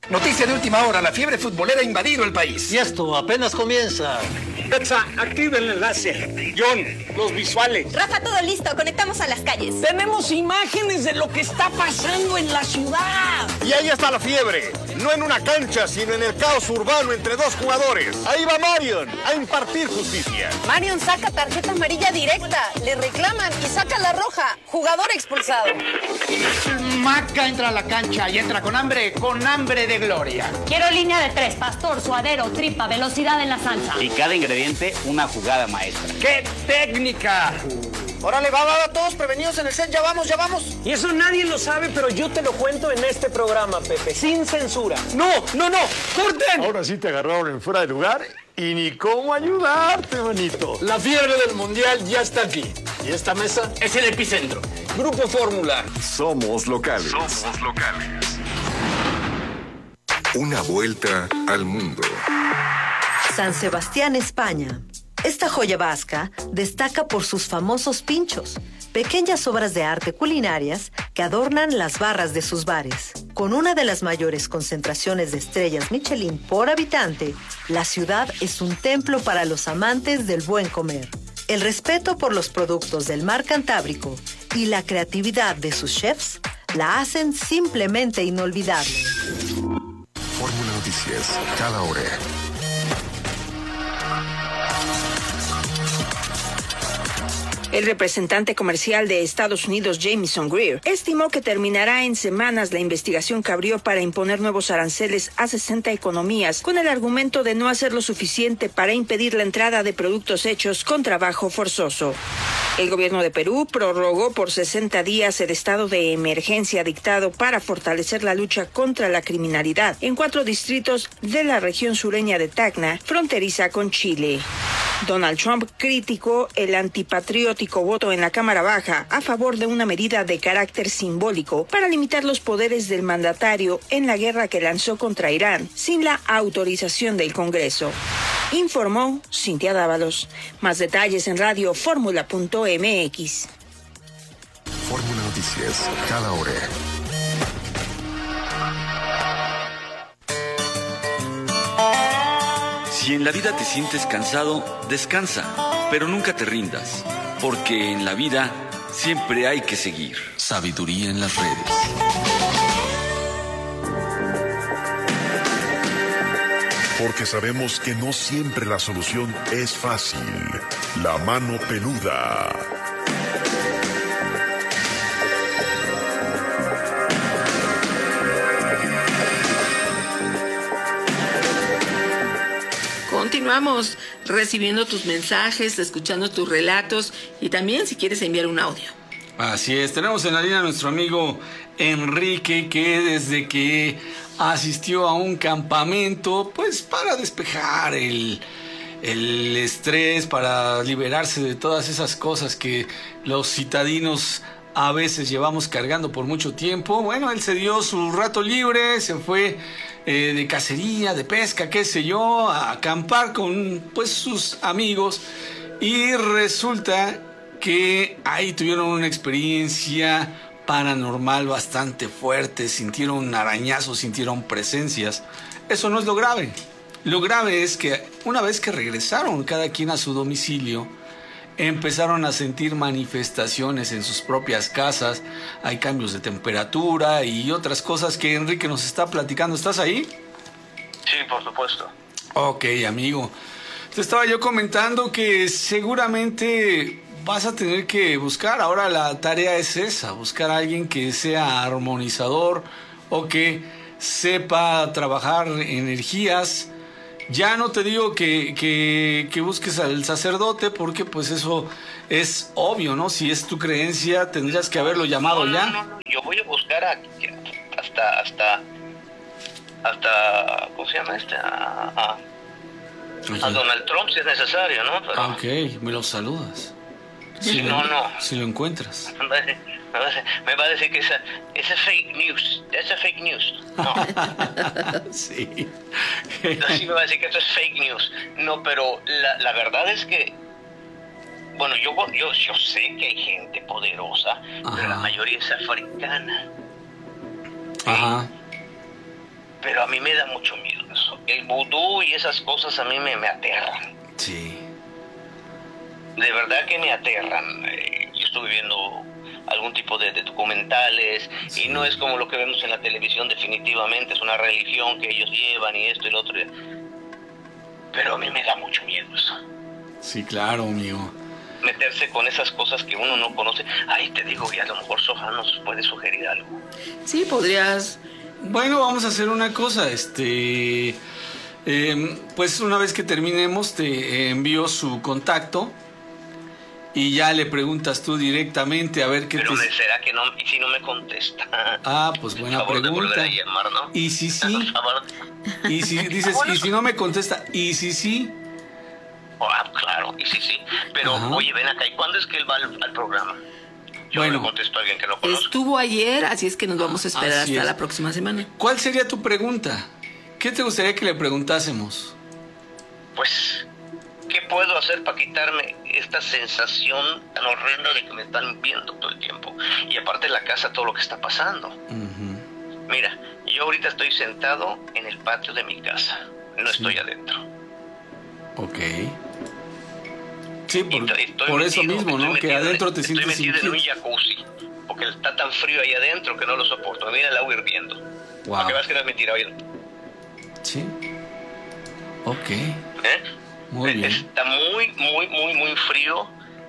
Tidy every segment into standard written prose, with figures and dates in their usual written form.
Noticia de última hora, la fiebre futbolera ha invadido el país. Y esto apenas comienza. Pexa, activa el enlace. John, los visuales. Rafa, todo listo, conectamos a las calles. Tenemos imágenes de lo que está pasando en la ciudad. Y ahí está la fiebre, no en una cancha, sino en el caos urbano entre dos jugadores. Ahí va Marion a impartir justicia. Marion saca tarjeta amarilla directa, le reclaman y saca la roja. Jugador expulsado. Maca entra a la cancha y entra con hambre de gloria. Quiero línea de 3, pastor, suadero, tripa, velocidad en la salsa. Y cada ingrediente, una jugada maestra. ¡Qué técnica! Órale, va, todos prevenidos en el set, ya vamos. Y eso nadie lo sabe, pero yo te lo cuento en este programa, Pepe, sin censura. ¡No! ¡Corten! Ahora sí te agarraron en fuera de lugar y ni cómo ayudarte, manito. La fiebre del mundial ya está aquí. Y esta mesa es el epicentro. Grupo Fórmula. Somos locales. Una vuelta al mundo. San Sebastián, España. Esta joya vasca destaca por sus famosos pinchos, pequeñas obras de arte culinarias que adornan las barras de sus bares. Con una de las mayores concentraciones de estrellas Michelin por habitante, la ciudad es un templo para los amantes del buen comer. El respeto por los productos del mar Cantábrico y la creatividad de sus chefs la hacen simplemente inolvidable. Fórmula Noticias, cada hora. El representante comercial de Estados Unidos, Jamieson Greer, estimó que terminará en semanas la investigación que abrió para imponer nuevos aranceles a 60 economías, con el argumento de no hacer lo suficiente para impedir la entrada de productos hechos con trabajo forzoso. El gobierno de Perú prorrogó por 60 días el estado de emergencia dictado para fortalecer la lucha contra la criminalidad en 4 distritos de la región sureña de Tacna, fronteriza con Chile. Donald Trump criticó el antipatriótico voto en la Cámara Baja a favor de una medida de carácter simbólico para limitar los poderes del mandatario en la guerra que lanzó contra Irán sin la autorización del Congreso. Informó Cintia Dávalos. Más detalles en radioformula.mx. Fórmula Noticias, cada hora. Si en la vida te sientes cansado, descansa, pero nunca te rindas, porque en la vida siempre hay que seguir. Sabiduría en las redes. Porque sabemos que no siempre la solución es fácil. La mano peluda. Continuamos recibiendo tus mensajes, escuchando tus relatos y también si quieres enviar un audio. Así es, tenemos en la línea a nuestro amigo Enrique, que desde que asistió a un campamento, pues para despejar el estrés, para liberarse de todas esas cosas que los citadinos a veces llevamos cargando por mucho tiempo. Bueno, él se dio su rato libre, se fue de cacería, de pesca, qué sé yo, a acampar con pues sus amigos, y resulta que ahí tuvieron una experiencia paranormal bastante fuerte, sintieron arañazos, sintieron presencias. Eso no es lo grave. Lo grave es que una vez que regresaron cada quien a su domicilio, empezaron a sentir manifestaciones en sus propias casas. Hay cambios de temperatura y otras cosas que Enrique nos está platicando. ¿Estás ahí? Sí, por supuesto. Ok, amigo. Te estaba yo comentando que seguramente vas a tener que buscar, ahora la tarea es esa, buscar a alguien que sea armonizador o que sepa trabajar energías. Ya no te digo que busques al sacerdote, porque pues eso es obvio, ¿no? Si es tu creencia, tendrías que haberlo llamado ya. No. Yo voy a buscar hasta ¿cómo se llama a Donald Trump si es necesario, ¿no? Pero... Ah, ok, me lo saludas. Si si lo encuentras. Me va a decir que esa es fake news. Esa es fake news. No. Sí. Así me va a decir que esto es fake news. No, pero la verdad es que, bueno, yo sé que hay gente poderosa, pero la mayoría es africana. Ajá. Pero a mí me da mucho miedo eso. El vudú y esas cosas a mí me aterran. Sí. De verdad que me aterran. Yo estuve viendo algún tipo de documentales, sí, y no es como lo que vemos en la televisión, definitivamente es una religión que ellos llevan y esto y lo otro, pero a mí me da mucho miedo eso. Sí, claro, amigo. Meterse con esas cosas que uno no conoce. Ahí te digo, y a lo mejor Sohan nos puede sugerir algo. Sí, podrías. Bueno, vamos a hacer una cosa, pues una vez que terminemos te envío su contacto y ya le preguntas tú directamente a ver qué pero será que no, y si no me contesta. Ah, pues buena pregunta. Llamar, ¿no? Y si sí, y si dices, bueno, y si no me contesta, y si sí. Claro, y si sí. Pero oye, ven acá, ¿y cuándo es que él va al programa? Yo no le contesto a alguien que no conozco. Estuvo ayer, así es que nos vamos a esperar hasta la próxima semana. ¿Cuál sería tu pregunta? ¿Qué te gustaría que le preguntásemos? Pues, ¿qué puedo hacer para quitarme esta sensación tan horrenda de que me están viendo todo el tiempo? Y aparte de la casa, todo lo que está pasando. Mira, yo ahorita estoy sentado en el patio de mi casa. No estoy adentro. Ok. Sí, por eso mismo, ¿no? Que adentro te sientes estoy metido en un jacuzzi, porque está tan frío ahí adentro que no lo soporto. Mira el agua hirviendo. Wow. Para que veas que no es mentira, oye. Sí. Ok. Muy bien. Está muy frío.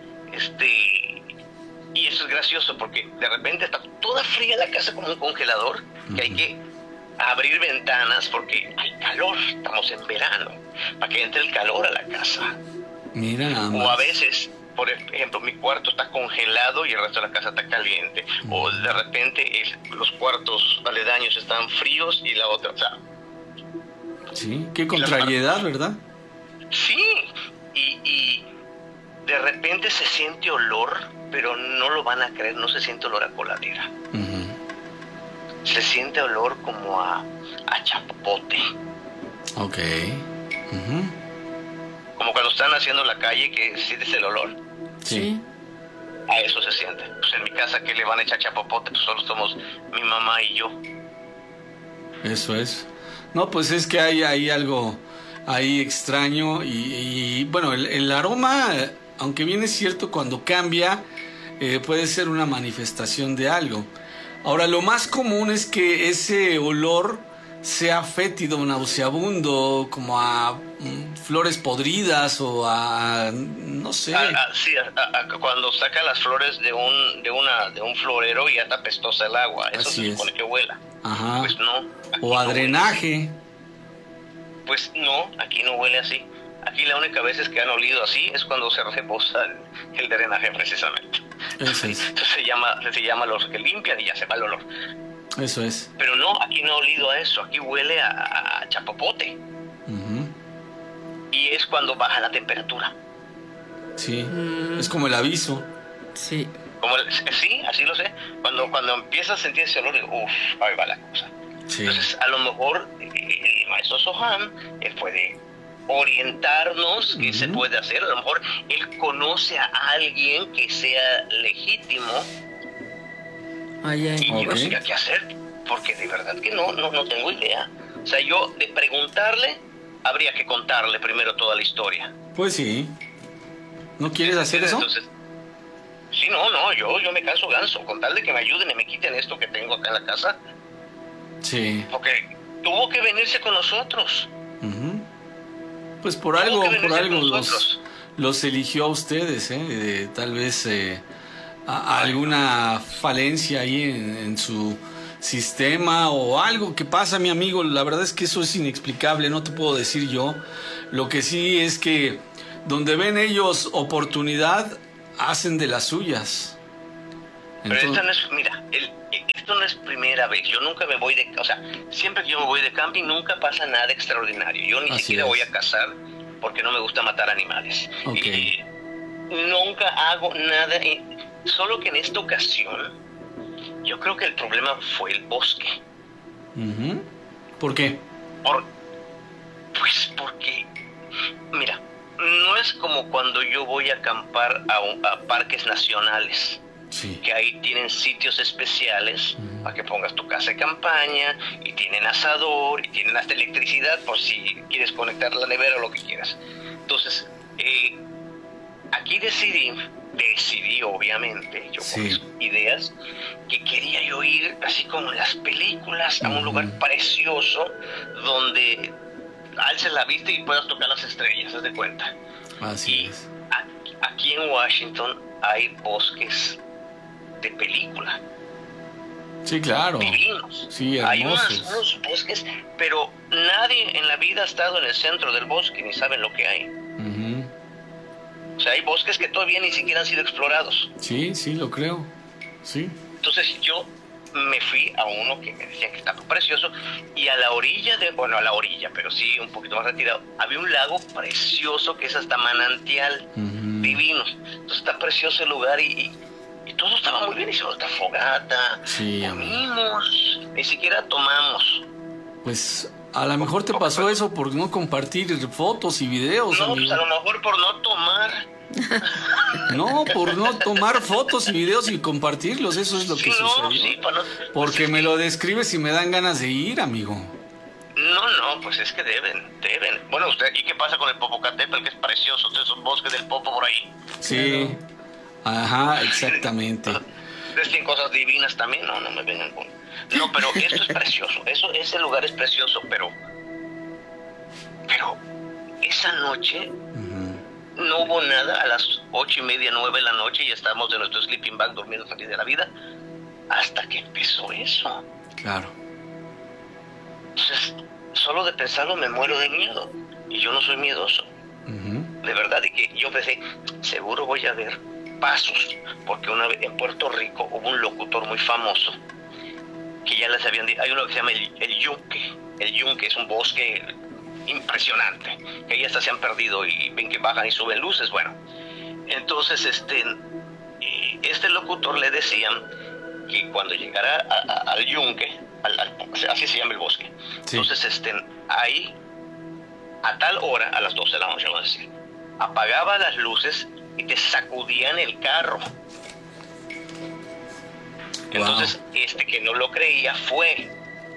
Y eso es gracioso porque de repente está toda fría la casa como un congelador, que hay que abrir ventanas porque hay calor, estamos en verano, para que entre el calor a la casa. Mira nada más. O a veces, por ejemplo, mi cuarto está congelado y el resto de la casa está caliente. O de repente los cuartos aledaños están fríos y la otra, o sea. Sí, qué contrariedad, ¿verdad? Sí, y de repente se siente olor, pero no lo van a creer, no se siente olor a coladera. Se siente olor como a chapopote. Ok. Como cuando están haciendo la calle, que sientes el olor. Sí. A eso se siente. Pues en mi casa, ¿qué le van a echar chapopote? Pues solo somos mi mamá y yo. Eso es. No, pues es que hay algo ahí extraño y bueno, el aroma, aunque bien es cierto, cuando cambia, puede ser una manifestación de algo. Ahora, lo más común es que ese olor sea fétido, nauseabundo, como a flores podridas o a, no sé. Sí, cuando saca las flores de un florero y ya está apestosa el agua. Eso se supone que huela. Ajá. Pues no. O a drenaje. Pues no, aquí no huele así. Aquí la única vez que han olido así es cuando se reposa el drenaje, precisamente. Eso es. Entonces se llama los que limpian y ya se va el olor. Eso es. Pero no, aquí no ha olido a eso, aquí huele a chapopote. Y es cuando baja la temperatura. Sí, es como el aviso. Sí. Sí, así lo sé. Cuando empiezas a sentir ese olor, ahí va la cosa. Sí. Entonces, a lo mejor el maestro Sohan puede orientarnos qué se puede hacer. A lo mejor él conoce a alguien que sea legítimo y yo no sé qué hacer, porque de verdad que no tengo idea. O sea, yo de preguntarle, habría que contarle primero toda la historia. Pues sí. ¿No quieres hacer eso? Entonces, sí, no, yo me canso ganso, con tal de que me ayuden y me quiten esto que tengo acá en la casa. Sí. Porque tuvo que venirse con nosotros. Pues por algo los eligió a ustedes, tal vez alguna falencia ahí en su sistema o algo que pasa, mi amigo. La verdad es que eso es inexplicable, no te puedo decir yo. Lo que sí es que donde ven ellos oportunidad, hacen de las suyas. Pero esta no es, mira, esto no es primera vez. Yo nunca me voy o sea, siempre que yo me voy de camping nunca pasa nada extraordinario. Yo ni siquiera voy a cazar porque no me gusta matar animales. Okay. Nunca hago nada, solo que en esta ocasión yo creo que el problema fue el bosque. ¿Por qué? Pues porque, mira, no es como cuando yo voy a acampar a parques nacionales. que ahí tienen sitios especiales para que pongas tu casa de campaña, y tienen asador, y tienen hasta electricidad por si quieres conectar la nevera o lo que quieras. Entonces, aquí decidí obviamente, yo con mis ideas, que quería yo ir así como en las películas, a un lugar precioso donde alces la vista y puedas tocar las estrellas, ¿haz de cuenta? Así es. Aquí en Washington hay bosques de película. Sí, claro. Divinos. Sí, hay hermosos. unos bosques, pero nadie en la vida ha estado en el centro del bosque ni saben lo que hay. O sea, hay bosques que todavía ni siquiera han sido explorados. Sí, lo creo. Sí. Entonces yo me fui a uno que me decían que estaba precioso, y a la orilla a la orilla, pero sí un poquito más retirado, había un lago precioso que es hasta manantial, divino. Entonces está precioso el lugar, y todo estaba muy bien. Hicimos esta fogata, comimos, ni siquiera tomamos. Pues a lo mejor te pasó eso por no compartir fotos y videos. No, amigo. pues a lo mejor por no tomar. No, por no tomar fotos y videos y compartirlos, eso es lo que sucedió. Porque me lo describes y me dan ganas de ir, amigo. No, pues es que deben. Bueno, ¿y qué pasa con el Popocatépetl, que es precioso, esos bosques del Popo por ahí? Sí, ajá, exactamente. Tienen cosas divinas también, no me vengan con... No, pero esto es precioso, ese lugar es precioso, pero esa noche no hubo nada. A las 8:30, 9 de la noche ya estábamos de nuestro sleeping bag durmiendo feliz de la vida, hasta que empezó eso. Claro. Entonces, solo de pensarlo me muero de miedo, y yo no soy miedoso, de verdad. Y que yo pensé, seguro voy a ver pasos, porque una vez en Puerto Rico hubo un locutor muy famoso que ya les habían dicho, hay uno que se llama el yunque es un bosque impresionante, que ahí hasta se han perdido y ven que bajan y suben luces. Bueno, entonces este locutor le decían que cuando llegara al yunque, así se llama el bosque, entonces ahí a tal hora, a las 12 de la noche, vamos a decir, apagaba las luces y te sacudían el carro. Entonces que no lo creía fue,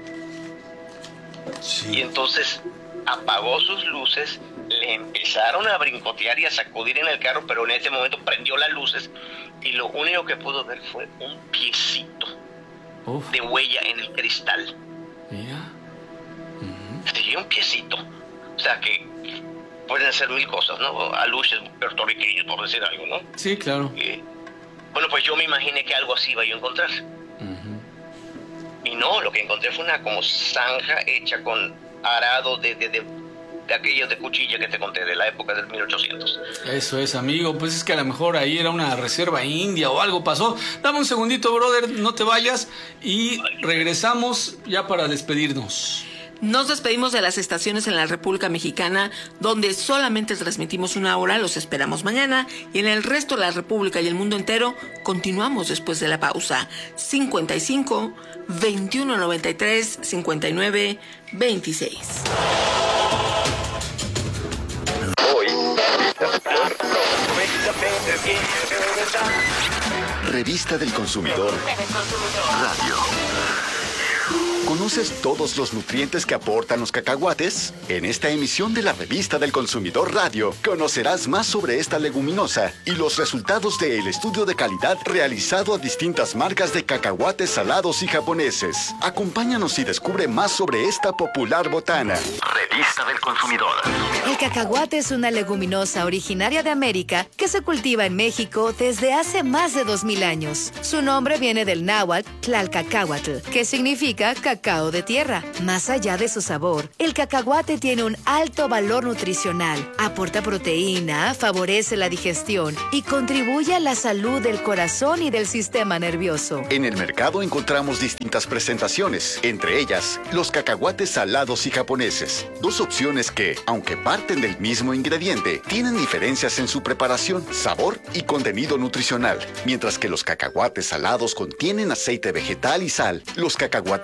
y entonces apagó sus luces, le empezaron a brincotear y a sacudir en el carro, pero en ese momento prendió las luces y lo único que pudo ver fue un piecito de huella en el cristal. Sí, un piecito. O sea que pueden ser mil cosas, ¿no? Aluches puertorriqueños, por decir algo, ¿no? Sí, claro. Bueno, pues yo me imaginé que algo así iba yo a encontrar. Y no, lo que encontré fue una como zanja hecha con arado de aquellos de cuchilla que te conté, de la época del 1800. Eso es, amigo. Pues es que a lo mejor ahí era una reserva india o algo pasó. Dame un segundito, brother, no te vayas, y regresamos ya para despedirnos. Nos despedimos de las estaciones en la República Mexicana, donde solamente transmitimos 1 hora. Los esperamos mañana. Y en el resto de la República y el mundo entero, continuamos después de la pausa. 55 21 93 59 26. Revista del Consumidor Radio. ¿Conoces todos los nutrientes que aportan los cacahuates? En esta emisión de la Revista del Consumidor Radio conocerás más sobre esta leguminosa y los resultados del estudio de calidad realizado a distintas marcas de cacahuates salados y japoneses. Acompáñanos y descubre más sobre esta popular botana. Revista del Consumidor. El cacahuate es una leguminosa originaria de América que se cultiva en México desde hace más de 2000 años. Su nombre viene del náhuatl Tlalcacahuatl, que significa cacao de tierra. Más allá de su sabor, el cacahuate tiene un alto valor nutricional, aporta proteína, favorece la digestión y contribuye a la salud del corazón y del sistema nervioso. En el mercado encontramos distintas presentaciones, entre ellas los cacahuates salados y japoneses. Dos opciones que, aunque parten del mismo ingrediente, tienen diferencias en su preparación, sabor y contenido nutricional. Mientras que los cacahuates salados contienen aceite vegetal y sal, los cacahuates japoneses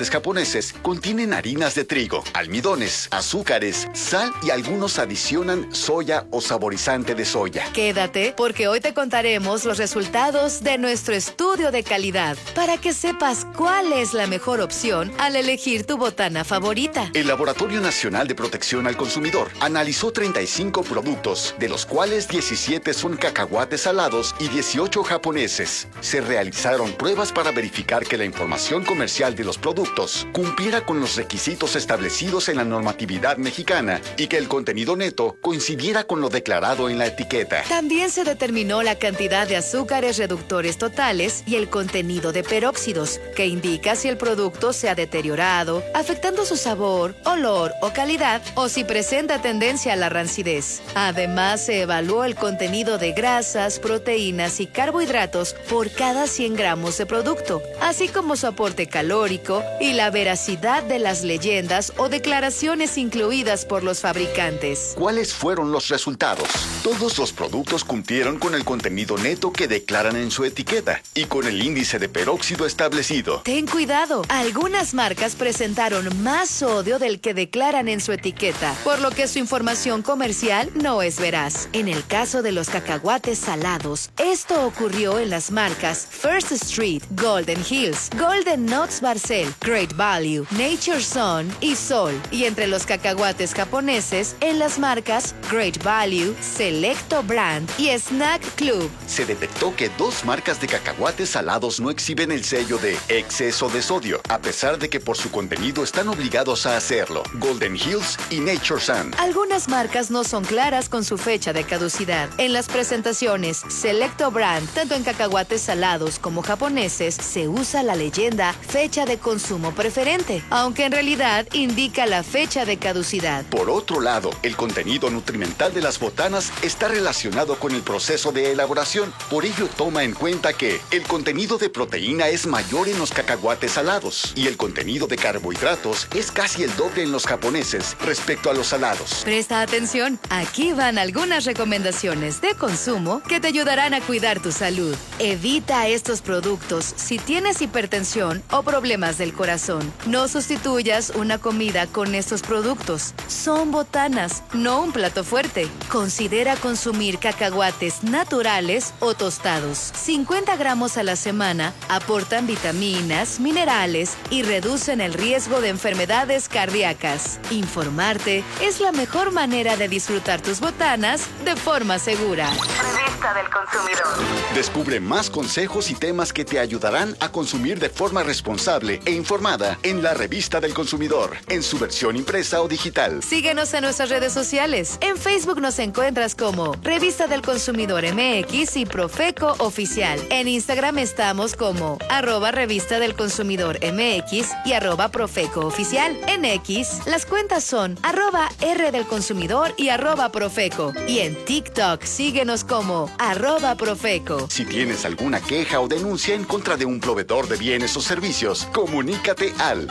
japoneses contienen harinas de trigo, almidones, azúcares, sal y algunos adicionan soya o saborizante de soya. Quédate porque hoy te contaremos los resultados de nuestro estudio de calidad para que sepas cuál es la mejor opción al elegir tu botana favorita. El Laboratorio Nacional de Protección al Consumidor analizó 35 productos, de los cuales 17 son cacahuates salados y 18 japoneses. Se realizaron pruebas para verificar que la información comercial de los productos cumpliera con los requisitos establecidos en la normatividad mexicana y que el contenido neto coincidiera con lo declarado en la etiqueta. También se determinó la cantidad de azúcares reductores totales y el contenido de peróxidos, que indica si el producto se ha deteriorado, afectando su sabor, olor o calidad, o si presenta tendencia a la rancidez. Además, se evaluó el contenido de grasas, proteínas y carbohidratos por cada 100 gramos de producto, así como su aporte calórico y la veracidad de las leyendas o declaraciones incluidas por los fabricantes. ¿Cuáles fueron los resultados? Todos los productos cumplieron con el contenido neto que declaran en su etiqueta y con el índice de peróxido establecido. Ten cuidado, algunas marcas presentaron más sodio del que declaran en su etiqueta, por lo que su información comercial no es veraz. En el caso de los cacahuates salados, esto ocurrió en las marcas First Street, Golden Hills, Golden Nuts Barcel, Great Value, Nature Sun y Sol, y entre los cacahuates japoneses en las marcas Great Value, Selecto Brand y Snack Club. Se detectó que 2 marcas de cacahuates salados no exhiben el sello de exceso de sodio, a pesar de que por su contenido están obligados a hacerlo: Golden Hills y Nature Sun. Algunas marcas no son claras con su fecha de caducidad. En las presentaciones Selecto Brand, tanto en cacahuates salados como japoneses, se usa la leyenda fecha de consumo preferente, aunque en realidad indica la fecha de caducidad. Por otro lado, el contenido nutrimental de las botanas está relacionado con el proceso de elaboración. Por ello, toma en cuenta que el contenido de proteína es mayor en los cacahuates salados y el contenido de carbohidratos es casi el doble en los japoneses respecto a los salados. Presta atención, aquí van algunas recomendaciones de consumo que te ayudarán a cuidar tu salud. Evita estos productos si tienes hipertensión o problemas del corazón. No sustituyas una comida con estos productos. Son botanas, no un plato fuerte. Considera consumir cacahuates naturales o tostados. 50 gramos a la semana aportan vitaminas, minerales y reducen el riesgo de enfermedades cardíacas. Informarte es la mejor manera de disfrutar tus botanas de forma segura. Revista del Consumidor. Descubre más consejos y temas que te ayudarán a consumir de forma responsable e informada en la Revista del Consumidor, en su versión impresa o digital. Síguenos en nuestras redes sociales. En Facebook nos encuentras como Revista del Consumidor MX y Profeco Oficial. En Instagram estamos como @Revista del Consumidor MX y @Profeco Oficial. En X, las cuentas son @R del Consumidor y @Profeco. Y en TikTok, síguenos como @Profeco. Si tienes alguna queja o denuncia en contra de un proveedor de bienes o servicios, comunícate al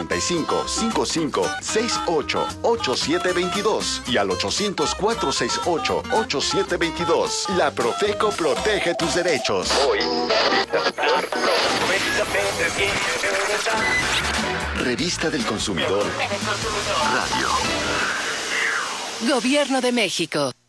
55 55 68 8722 y al 800 468 8722. La Profeco protege tus derechos. Revista del Consumidor Radio. Gobierno de México.